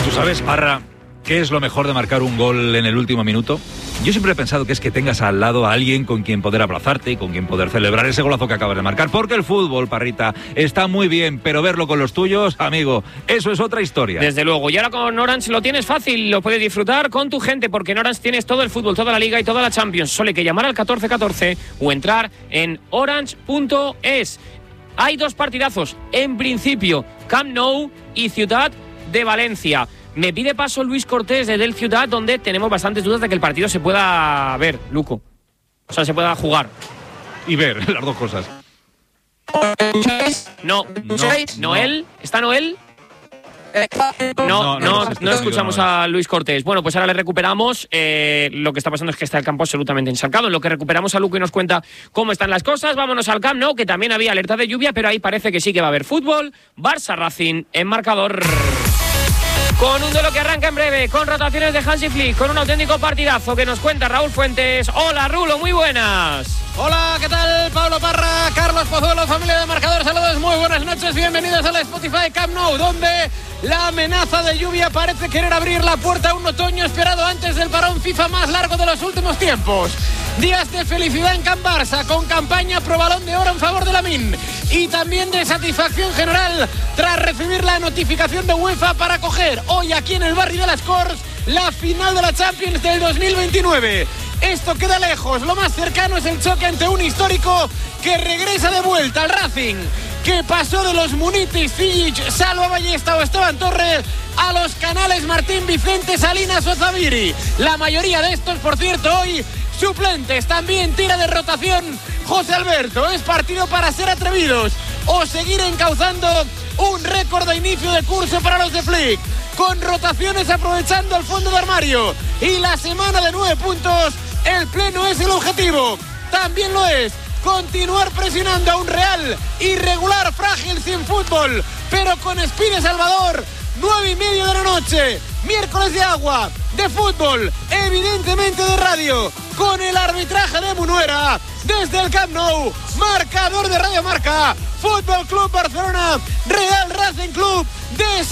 ¿Tú sabes, Parra, qué es lo mejor de marcar un gol en el último minuto? Yo siempre he pensado que es que tengas al lado a alguien con quien poder abrazarte y con quien poder celebrar ese golazo que acabas de marcar. Porque el fútbol, Parrita, está muy bien, pero verlo con los tuyos, amigo, eso es otra historia. Desde luego. Y ahora con Orange lo tienes fácil, lo puedes disfrutar con tu gente, porque en Orange tienes todo el fútbol, toda la Liga y toda la Champions. Solo hay que llamar al 1414 o entrar en orange.es. Hay dos partidazos, en principio, Camp Nou y Ciudad de Valencia. Me pide paso Luis Cortés de Del Ciudad, donde tenemos bastantes dudas de que el partido se pueda ver, Luco. O sea, se pueda jugar. Y ver, las dos cosas. No. ¿Noel? ¿Está Noel? No escuchamos a Luis Cortés. Bueno, pues ahora le recuperamos. Lo que está pasando es que está el campo absolutamente encharcado. En lo que recuperamos a Luco y nos cuenta cómo están las cosas, vámonos al Camp Nou, que también había alerta de lluvia, pero ahí parece que sí que va a haber fútbol. Barça Racing en marcador. Con un duelo que arranca en breve, con rotaciones de Hansi Flick, con un auténtico partidazo que nos cuenta Raúl Fuentes. Hola, Rulo, muy buenas. Hola, ¿qué tal? Pablo Parra, Carlos Pozuelo, familia de Marcador, saludos, muy buenas noches, bienvenidos a la Spotify Camp Nou, donde la amenaza de lluvia parece querer abrir la puerta a un otoño esperado antes del parón FIFA más largo de los últimos tiempos. Días de felicidad en Camp Barça, con campaña pro Balón de Oro en favor de Lamine, y también de satisfacción general tras recibir la notificación de UEFA para acoger hoy aquí en el barrio de las Corts la final de la Champions del 2029. Esto queda lejos, lo más cercano es el choque ante un histórico que regresa de vuelta al Racing, que pasó de los Munitis, Zigic, Salva Ballesta o Esteban Torres a los Canales, Martín Vicente, Salinas o Zaviri. La mayoría de estos, por cierto, hoy suplentes. También tira de rotación José Alberto. Es partido para ser atrevidos o seguir encauzando un récord de inicio de curso para los de Flick, con rotaciones aprovechando el fondo de armario y la semana de 9 puntos. El pleno es el objetivo. También lo es continuar presionando a un Real irregular, frágil, sin fútbol, pero con Espine Salvador. 9:30 de la noche, miércoles de agua, de fútbol, evidentemente de radio, con el arbitraje de Munuera, desde el Camp Nou, marcador de Radio Marca, Fútbol Club Barcelona, Real Racing Club de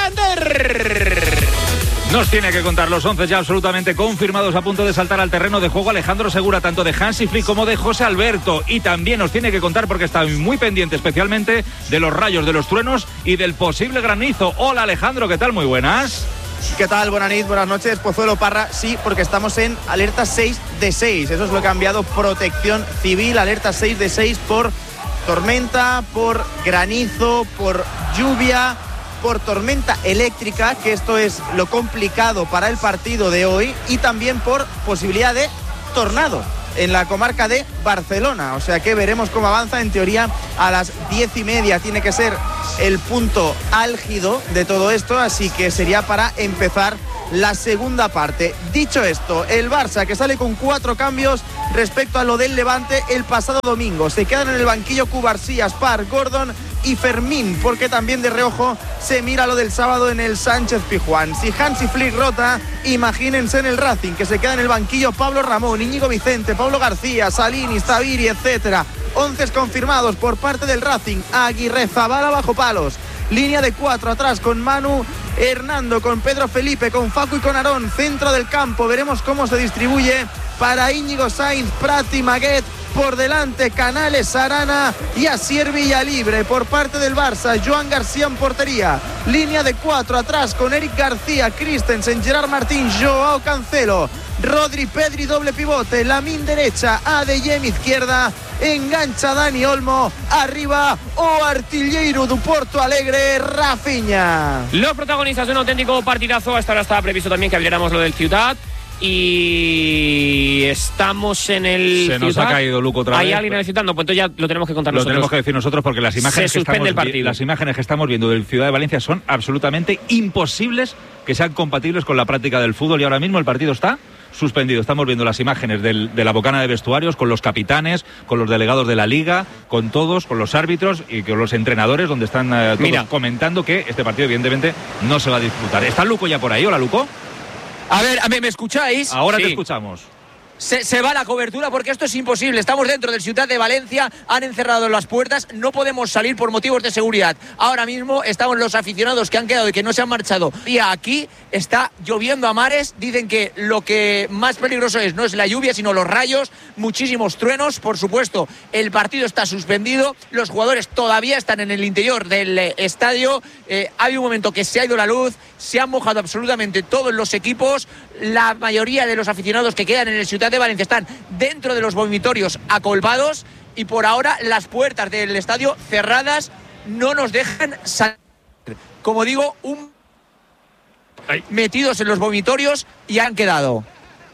Santander. Nos tiene que contar los 11 ya absolutamente confirmados, a punto de saltar al terreno de juego Alejandro Segura, tanto de Hansi Flick como de José Alberto. Y también nos tiene que contar, porque está muy pendiente especialmente de los rayos, de los truenos y del posible granizo. Hola, Alejandro, ¿qué tal? Muy buenas. ¿Qué tal? Buenas noches, Pozuelo, Parra. Sí, porque estamos en alerta 6 de 6. Eso es lo que ha enviado Protección Civil. Alerta 6 de 6 por tormenta, por granizo, por lluvia, por tormenta eléctrica, que esto es lo complicado para el partido de hoy, y también por posibilidad de tornado en la comarca de Barcelona. O sea que veremos cómo avanza. En teoría a las 10:30 tiene que ser el punto álgido de todo esto, así que sería para empezar la segunda parte. Dicho esto, el Barça, que sale con 4 cambios respecto a lo del Levante el pasado domingo. Se quedan en el banquillo Cubarsí, Aspar, Gordon y Fermín, porque también de reojo se mira lo del sábado en el Sánchez Pizjuán. Si Hansi Flick rota, imagínense en el Racing, que se queda en el banquillo Pablo Ramón, Íñigo Vicente, Pablo García, Salini, Zaviri, etcétera. 11 confirmados por parte del Racing. Aguirre, Zabala bajo palos. Línea de 4 atrás con Manu, Hernando, con Pedro Felipe, con Facu y con Aarón. Centro del campo, veremos cómo se distribuye para Íñigo Sainz, Prati, Maguet. Por delante Canales, Arana y Asier Villalibre. Por parte del Barça, Joan García en portería. Línea de 4 atrás con Eric García, Christensen, Gerard Martín, Joao Cancelo, Rodri, Pedri, doble pivote. Lamine derecha, Adeyemi izquierda. Engancha Dani Olmo. Arriba o Artilleiro do Porto Alegre, Rafinha. Los protagonistas de un auténtico partidazo. Hasta ahora estaba previsto también que abriéramos lo del Ciudad. Y estamos en el Se nos Ciudad. ha caído Luco otra vez. ¿Hay alguien necesitando? Pues entonces ya lo tenemos que contar nosotros. Lo tenemos que decir nosotros, porque las imágenes, las imágenes que estamos viendo del Ciudad de Valencia son absolutamente imposibles que sean compatibles con la práctica del fútbol, y ahora mismo el partido está suspendido. Estamos viendo las imágenes de la bocana de vestuarios, con los capitanes, con los delegados de la Liga, con todos, con los árbitros y con los entrenadores, donde están todos comentando que este partido evidentemente no se va a disputar. ¿Está Luco ya por ahí? Hola, Luco. A ver, ¿me escucháis? Ahora sí. Te escuchamos. Se va la cobertura porque esto es imposible. Estamos dentro del Ciutat de Valencia, han encerrado las puertas, no podemos salir por motivos de seguridad. Ahora mismo estamos los aficionados que han quedado y que no se han marchado. Y aquí está lloviendo a mares. Dicen que lo que más peligroso no es la lluvia, sino los rayos, muchísimos truenos. Por supuesto, el partido está suspendido. Los jugadores todavía están en el interior del estadio. Hay un momento que se ha ido la luz, se han mojado absolutamente todos los equipos. La mayoría de los aficionados que quedan en el Ciutat de Valencia están dentro de los vomitorios acolpados y por ahora las puertas del estadio cerradas no nos dejan salir. Como digo, metidos en los vomitorios y han quedado.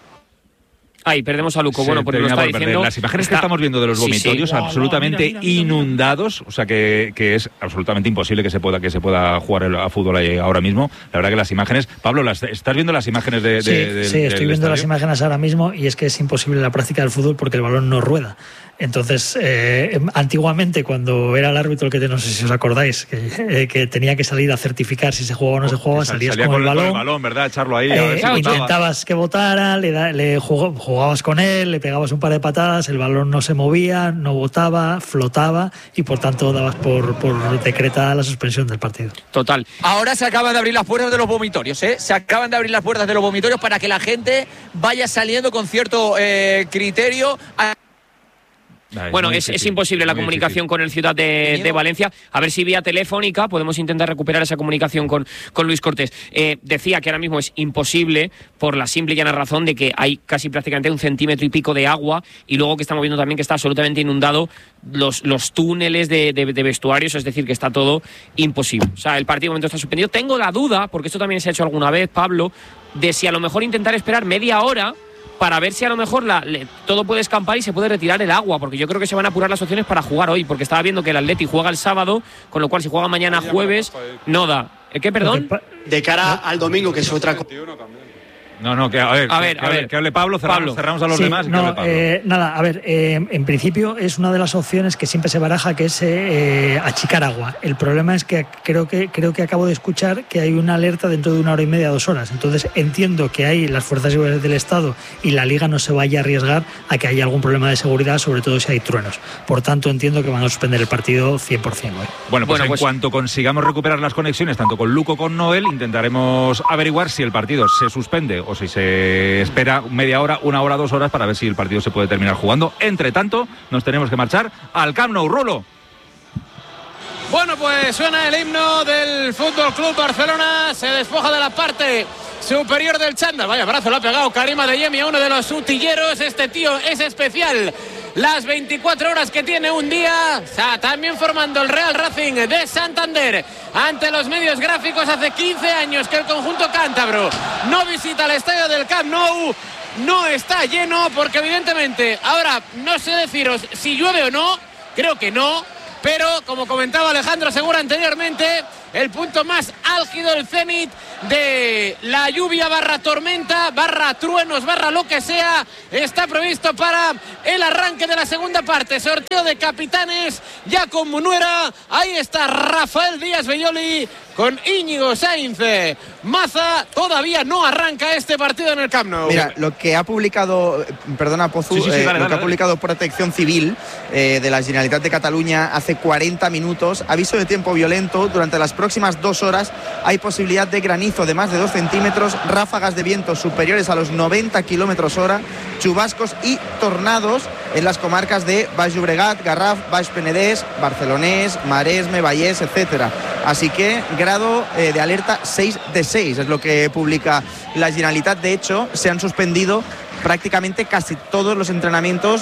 Ahí perdemos a Luco. Bueno, porque lo está diciendo. Las imágenes que estamos viendo de los vomitorios absolutamente inundados, o sea que es absolutamente imposible que se pueda jugar a fútbol ahí ahora mismo. La verdad que las imágenes, Pablo, ¿estás viendo las imágenes de Sí, estoy viendo las imágenes ahora mismo y es que es imposible la práctica del fútbol porque el balón no rueda. Entonces, antiguamente, cuando era el árbitro, que no sé si os acordáis, que tenía que salir a certificar si se jugaba o no se jugaba, salías con el balón, ¿verdad? Echarlo ahí. Intentabas que votara, le jugabas con él, le pegabas un par de patadas, el balón no se movía, no botaba, flotaba y por tanto dabas por decretada la suspensión del partido. Total. Ahora se acaban de abrir las puertas de los vomitorios, Se acaban de abrir las puertas de los vomitorios para que la gente vaya saliendo con cierto criterio. Bueno, es imposible la comunicación con el Ciutat de Valencia. A ver si vía telefónica podemos intentar recuperar esa comunicación con Luis Cortés. Decía que ahora mismo es imposible por la simple y llana razón de que hay casi prácticamente 1 centímetro y pico de agua y luego que estamos viendo también que está absolutamente inundado los túneles de vestuarios, es decir, que está todo imposible. O sea, el partido de momento está suspendido. Tengo la duda, porque esto también se ha hecho alguna vez, Pablo, de si a lo mejor intentar esperar media hora para ver si a lo mejor todo puede escampar y se puede retirar el agua, porque yo creo que se van a apurar las opciones para jugar hoy, porque estaba viendo que el Atleti juega el sábado, con lo cual si juega mañana jueves, no da. ¿Qué, perdón? De cara al domingo, que es otra cosa. No, que a ver, que hable Pablo, cerramos a los demás y que hable Pablo. Nada, a ver, en principio es una de las opciones que siempre se baraja, que es achicar agua. El problema es que creo que acabo de escuchar que hay una alerta dentro de 1 hora y media, 2 horas. Entonces entiendo que hay las fuerzas del Estado y la Liga no se vaya a arriesgar a que haya algún problema de seguridad, sobre todo si hay truenos. Por tanto, entiendo que van a suspender el partido 100% hoy. Bueno, pues en cuanto consigamos recuperar las conexiones, tanto con Luco como con Noel, intentaremos averiguar si el partido se suspende o si se espera media hora, 1 hora, 2 horas para ver si el partido se puede terminar jugando. Entre tanto, nos tenemos que marchar al Camp Nou. Rulo. Bueno, pues suena el himno del Fútbol Club Barcelona, se despoja de la parte superior del chándal. Vaya brazo le ha pegado Karim Adeyemi a uno de los utilleros. Este tío es especial. Las 24 horas que tiene un día. Está también formando el Real Racing de Santander ante los medios gráficos. Hace 15 años que el conjunto cántabro no visita el estadio del Camp Nou. No está lleno porque evidentemente ahora no sé deciros si llueve o no. Creo que no. Pero como comentaba Alejandro Segura anteriormente, el punto más álgido del Zenit de la lluvia / tormenta / truenos / lo que sea está previsto para el arranque de la segunda parte. Sorteo de capitanes ya con Munuera. Ahí está Rafael Díaz Belloli con Íñigo Sainz Maza. Todavía no arranca este partido en el Camp Nou. Mira, lo que ha publicado, perdona Pozu, dale. Ha publicado Protección Civil de la Generalitat de Cataluña hace 40 minutos, aviso de tiempo violento. Durante las próximas 2 horas hay posibilidad de granizo de más de 2 centímetros, ráfagas de viento superiores a los 90 kilómetros hora, chubascos y tornados en las comarcas de Baix Llobregat, Garraf, Baix Penedès, Barcelonés, Maresme, Vallès, etcétera. Así que grado de alerta 6 de 6 es lo que publica la Generalitat. De hecho, se han suspendido prácticamente casi todos los entrenamientos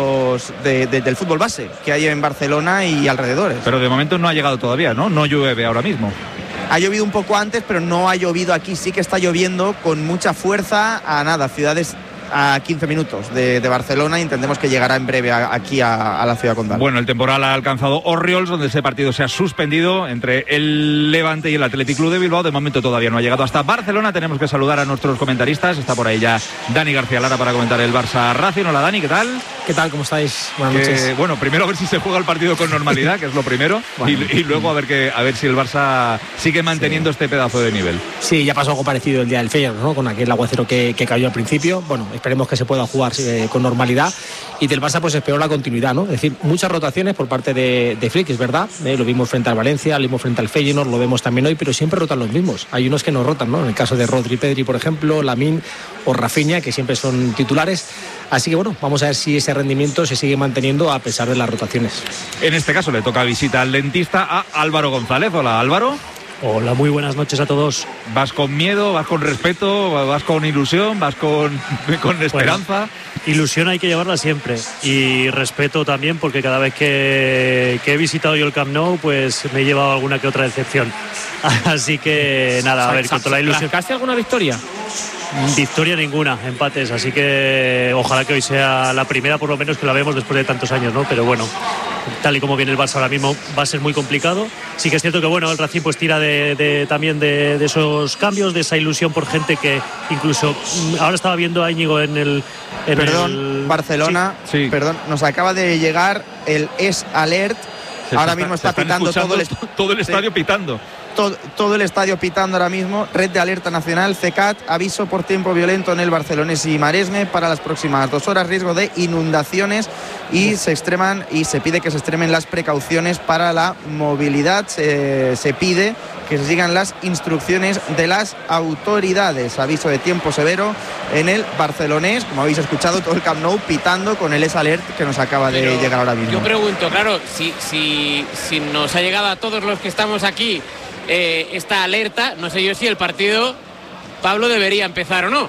del fútbol base que hay en Barcelona y alrededores. Pero de momento no ha llegado todavía, ¿no? No llueve ahora mismo. Ha llovido un poco antes, pero no ha llovido aquí. Sí que está lloviendo con mucha fuerza a ciudades a 15 minutos de Barcelona, y entendemos que llegará en breve aquí a la ciudad condal. Bueno, el temporal ha alcanzado Orriols, donde ese partido se ha suspendido entre el Levante y el Athletic Club de Bilbao. De momento todavía no ha llegado hasta Barcelona. Tenemos que saludar a nuestros comentaristas. Está por ahí ya Dani García Lara para comentar el Barça Racing. Hola Dani, ¿qué tal? ¿Qué tal? ¿Cómo estáis? Buenas noches. Bueno, primero a ver si se juega el partido con normalidad, que es lo primero, bueno. y luego a ver si el Barça sigue manteniendo este pedazo de nivel. Sí, ya pasó algo parecido el día del Feyenoord, ¿no? Con aquel aguacero que cayó al principio. Bueno, esperemos que se pueda jugar con normalidad. Y del Barça pues esperó la continuidad, ¿no? Es decir, muchas rotaciones por parte de Flick, es verdad. Lo vimos frente al Valencia, lo vimos frente al Feyenoord, lo vemos también hoy, pero siempre rotan los mismos. Hay unos que no rotan, ¿no? En el caso de Rodri, Pedri, por ejemplo, Lamine o Rafinha, que siempre son titulares. Así que bueno, vamos a ver si ese rendimiento se sigue manteniendo a pesar de las rotaciones. En este caso le toca visita al dentista a Álvaro González. Hola, Álvaro. Hola, muy buenas noches a todos. ¿Vas con miedo, vas con respeto, vas con ilusión, vas con esperanza? Bueno, ilusión hay que llevarla siempre y respeto también, porque cada vez que he visitado yo el Camp Nou pues me he llevado alguna que otra decepción. Así que nada, a ver, con toda la ilusión. ¿Sacaste alguna victoria? Victoria ninguna, empates, así que ojalá que hoy sea la primera, por lo menos, que la vemos después de tantos años, ¿no? Pero bueno, tal y como viene el Barça ahora mismo va a ser muy complicado. Sí que es cierto que bueno, el Racing pues tira también de esos cambios, de esa ilusión por gente que incluso ahora estaba viendo a Íñigo Barcelona, sí. Perdón, nos acaba de llegar el alert. Ahora mismo está pitando todo el estadio pitando. Todo el estadio pitando ahora mismo. Red de alerta nacional, CECAT, aviso por tiempo violento en el Barcelonés y Maresme para las próximas 2 horas, riesgo de inundaciones y se pide que se extremen las precauciones para la movilidad. Se pide que se sigan las instrucciones de las autoridades. Aviso de tiempo severo en el Barcelonés, como habéis escuchado, todo el Camp Nou pitando con el alert que nos acaba de llegar ahora mismo. Yo pregunto, claro, si nos ha llegado a todos los que estamos aquí esta alerta, no sé yo si el partido, Pablo, debería empezar o no.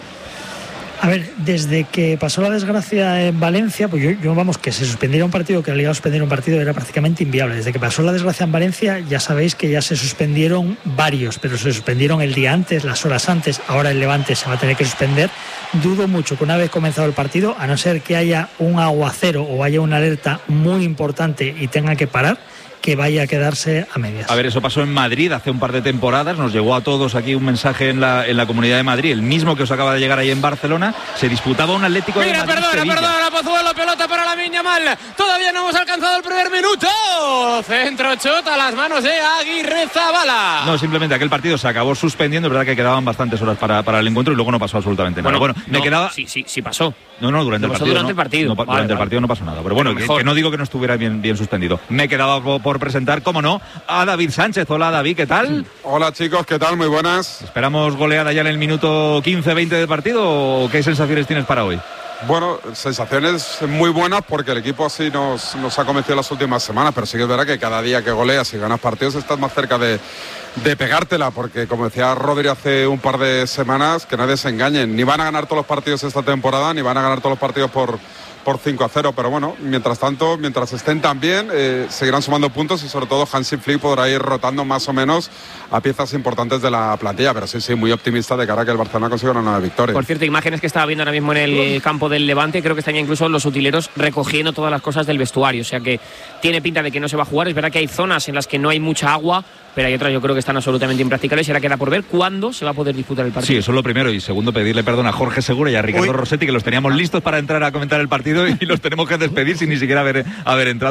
A ver, desde que pasó la desgracia en Valencia, pues yo vamos, que se suspendiera un partido, que la Liga suspendiera un partido era prácticamente inviable. Desde que pasó la desgracia en Valencia, ya sabéis que ya se suspendieron varios, pero se suspendieron el día antes, las horas antes. Ahora el Levante se va a tener que suspender. Dudo mucho que una vez comenzado el partido, a no ser que haya un aguacero o haya una alerta muy importante y tenga que parar, que vaya a quedarse a medias. A ver, eso pasó en Madrid hace un par de temporadas, nos llegó a todos aquí un mensaje en la Comunidad de Madrid, el mismo que os acaba de llegar ahí en Barcelona, se disputaba un Atlético de Madrid. Perdona, Pozuelo, pelota para Lamine Yamal, todavía no hemos alcanzado el primer minuto, centro chota a las manos de Aguirrezabala. No, simplemente aquel partido se acabó suspendiendo, es verdad que quedaban bastantes horas para el encuentro y luego no pasó absolutamente nada. Bueno, me quedaba... Sí pasó. No, durante el partido. Durante el partido. Durante el partido no pasó nada. Pero bueno, que no digo que no estuviera bien suspendido. Me quedaba por presentar, cómo no, a David Sánchez. Hola, David, ¿qué tal? Hola, chicos, ¿qué tal? Muy buenas. ¿Esperamos goleada ya en el minuto 15-20 del partido o qué sensaciones tienes para hoy? Bueno, sensaciones muy buenas porque el equipo así nos ha convencido las últimas semanas, pero sí que es verdad que cada día que goleas y ganas partidos estás más cerca de pegártela, porque como decía Rodri hace un par de semanas, que nadie se engañe, ni van a ganar todos los partidos esta temporada, ni van a ganar todos los partidos por 5-0, pero bueno, mientras tanto, mientras estén tan bien, seguirán sumando puntos y sobre todo Hansi Flick podrá ir rotando más o menos a piezas importantes de la plantilla, pero sí, muy optimista de cara a que el Barcelona consiga una nueva victoria. Por cierto, imágenes que estaba viendo ahora mismo en el campo del Levante, creo que están ya incluso los utileros recogiendo todas las cosas del vestuario, o sea que tiene pinta de que no se va a jugar. Es verdad que hay zonas en las que no hay mucha agua, pero hay otras yo creo que están absolutamente impracticables y ahora queda por ver cuándo se va a poder disputar el partido. Sí, eso es lo primero, y segundo, pedirle perdón a Jorge Segura y a Ricardo Rossetti, que los teníamos listos para entrar a comentar el partido y los tenemos que despedir sin ni siquiera haber entrado.